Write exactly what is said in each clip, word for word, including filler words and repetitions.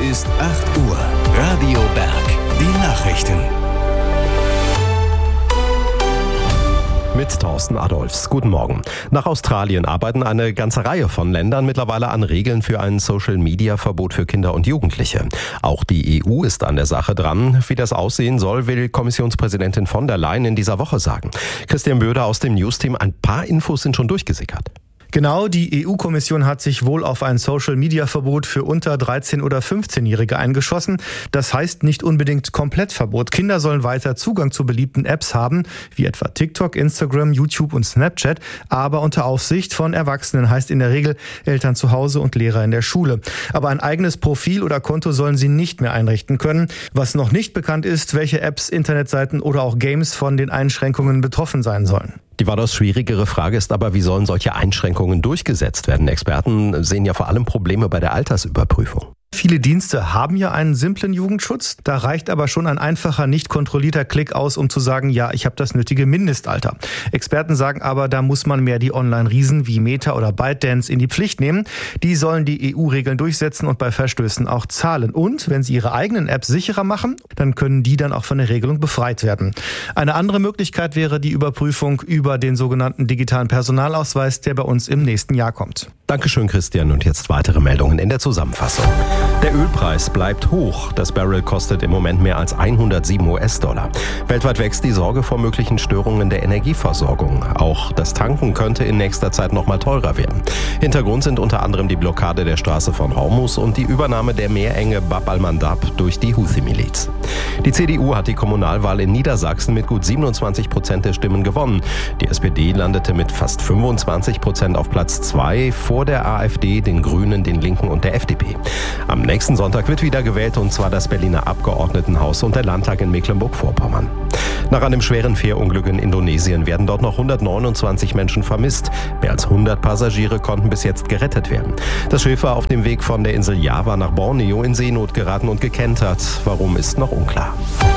ist acht Uhr. Radio Berg. Die Nachrichten. Mit Thorsten Adolfs. Guten Morgen. Nach Australien arbeiten eine ganze Reihe von Ländern mittlerweile an Regeln für ein Social-Media-Verbot für Kinder und Jugendliche. Auch die E U ist an der Sache dran. Wie das aussehen soll, will Kommissionspräsidentin von der Leyen in dieser Woche sagen. Christian Böder aus dem News-Team. Ein paar Infos sind schon durchgesickert. Genau, die E U-Kommission hat sich wohl auf ein Social-Media-Verbot für unter dreizehn- oder fünfzehnjährige eingeschossen. Das heißt nicht unbedingt Komplettverbot. Kinder sollen weiter Zugang zu beliebten Apps haben, wie etwa TikTok, Instagram, YouTube und Snapchat, aber unter Aufsicht von Erwachsenen, heißt in der Regel Eltern zu Hause und Lehrer in der Schule. Aber ein eigenes Profil oder Konto sollen sie nicht mehr einrichten können. Was noch nicht bekannt ist, welche Apps, Internetseiten oder auch Games von den Einschränkungen betroffen sein sollen. Die weitaus schwierigere Frage ist aber, wie sollen solche Einschränkungen durchgesetzt werden? Experten sehen ja vor allem Probleme bei der Altersüberprüfung. Viele Dienste haben ja einen simplen Jugendschutz. Da reicht aber schon ein einfacher, nicht kontrollierter Klick aus, um zu sagen, ja, ich habe das nötige Mindestalter. Experten sagen aber, da muss man mehr die Online-Riesen wie Meta oder ByteDance in die Pflicht nehmen. Die sollen die E U-Regeln durchsetzen und bei Verstößen auch zahlen. Und wenn sie ihre eigenen Apps sicherer machen, dann können die dann auch von der Regelung befreit werden. Eine andere Möglichkeit wäre die Überprüfung über den sogenannten digitalen Personalausweis, der bei uns im nächsten Jahr kommt. Dankeschön, Christian. Und jetzt weitere Meldungen in der Zusammenfassung. Der Ölpreis bleibt hoch. Das Barrel kostet im Moment mehr als hundertsieben US-Dollar. Weltweit wächst die Sorge vor möglichen Störungen der Energieversorgung. Auch das Tanken könnte in nächster Zeit noch mal teurer werden. Hintergrund sind unter anderem die Blockade der Straße von Hormuz und die Übernahme der Meerenge Bab al-Mandab durch die Houthi-Miliz. Die C D U hat die Kommunalwahl in Niedersachsen mit gut siebenundzwanzig Prozent der Stimmen gewonnen. Die S P D landete mit fast fünfundzwanzig Prozent auf Platz zwei vor der AfD, den Grünen, den Linken und der F D P. Am nächsten Sonntag wird wieder gewählt, und zwar das Berliner Abgeordnetenhaus und der Landtag in Mecklenburg-Vorpommern. Nach einem schweren Fährunglück in Indonesien werden dort noch hundertneunundzwanzig Menschen vermisst. Mehr als hundert Passagiere konnten bis jetzt gerettet werden. Das Schiff war auf dem Weg von der Insel Java nach Borneo in Seenot geraten und gekentert. Warum, ist noch unklar.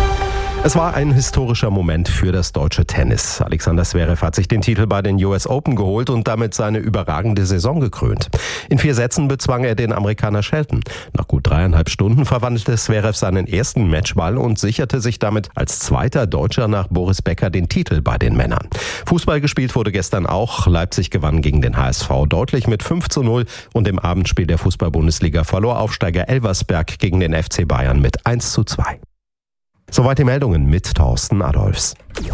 Es war ein historischer Moment für das deutsche Tennis. Alexander Zverev hat sich den Titel bei den U S Open geholt und damit seine überragende Saison gekrönt. In vier Sätzen bezwang er den Amerikaner Shelton. Nach gut dreieinhalb Stunden verwandelte Zverev seinen ersten Matchball und sicherte sich damit als zweiter Deutscher nach Boris Becker den Titel bei den Männern. Fußball gespielt wurde gestern auch. Leipzig gewann gegen den H S V deutlich mit fünf zu null und im Abendspiel der Fußball-Bundesliga verlor Aufsteiger Elversberg gegen den F C Bayern mit eins zu zwei. Soweit die Meldungen mit Thorsten Adolfs.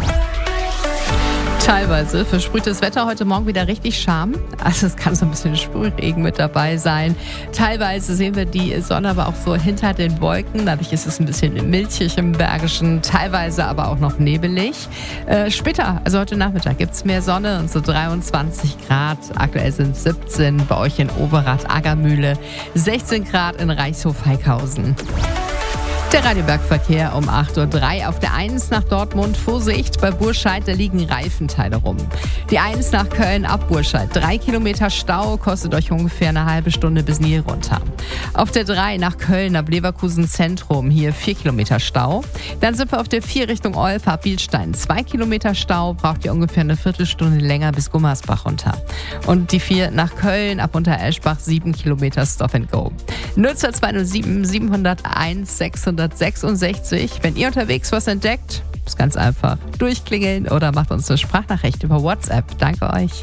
Teilweise versprüht das Wetter heute Morgen wieder richtig Charme. Also es kann so ein bisschen Sprühregen mit dabei sein. Teilweise sehen wir die Sonne aber auch so hinter den Wolken. Dadurch ist es ein bisschen milchig im Bergischen. Teilweise aber auch noch nebelig. Äh, später, also heute Nachmittag, gibt es mehr Sonne und so dreiundzwanzig Grad. Aktuell sind es siebzehn bei euch in Overath-Aggermühle. sechzehn Grad in Reichshof-Heikhausen. Der Radiobergverkehr um acht Uhr drei auf der eins nach Dortmund. Vorsicht, bei Burscheid, da liegen Reifenteile rum. Die eins nach Köln ab Burscheid. Drei Kilometer Stau, kostet euch ungefähr eine halbe Stunde bis Nil runter. Auf der drei nach Köln ab Leverkusen Zentrum. Hier vier Kilometer Stau. Dann sind wir auf der vier Richtung Olpe ab Bielstein. Zwei Kilometer Stau, braucht ihr ungefähr eine Viertelstunde länger bis Gummersbach runter. Und die vier nach Köln ab Untereschbach. Sieben Kilometer Stop and Go. null zwei zwei null sieben sieben null eins sechshundertsechsundsechzig. Wenn ihr unterwegs was entdeckt, ist ganz einfach. Durchklingeln oder macht uns eine Sprachnachricht über WhatsApp. Danke euch.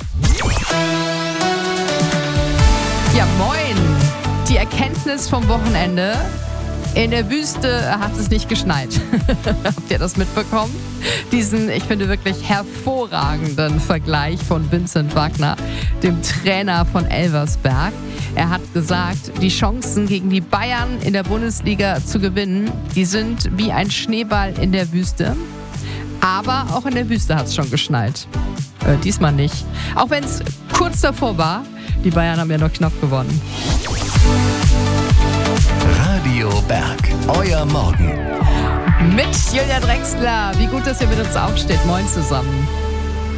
Ja, moin. Die Erkenntnis vom Wochenende: In der Wüste hat es nicht geschneit. Habt ihr das mitbekommen? Diesen, ich finde, wirklich hervorragenden Vergleich von Vincent Wagner, dem Trainer von Elversberg. Er hat gesagt, die Chancen gegen die Bayern in der Bundesliga zu gewinnen, die sind wie ein Schneeball in der Wüste. Aber auch in der Wüste hat es schon geschneit. Äh, diesmal nicht. Auch wenn es kurz davor war. Die Bayern haben ja noch knapp gewonnen. Radio Berg, euer Morgen. Mit Julia Drexler. Wie gut, dass ihr mit uns aufsteht. Moin zusammen.